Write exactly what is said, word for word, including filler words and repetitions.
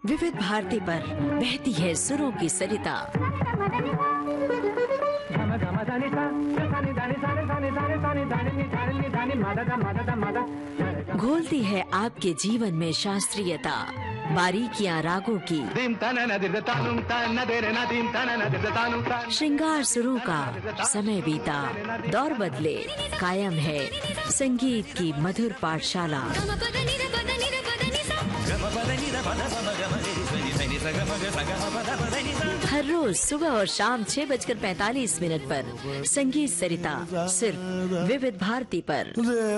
विविध भारती पर बहती है सुरों की सरिता। घोलती है आपके जीवन में शास्त्रीयता, बारीकियां रागों की, श्रृंगार सुरों का। समय बीता, दौर बदले, कायम है संगीत की मधुर पाठशाला। हर रोज सुबह और शाम छह बजकर पैंतालीस मिनट पर संगीत सरिता सिर्फ विविध भारती पर।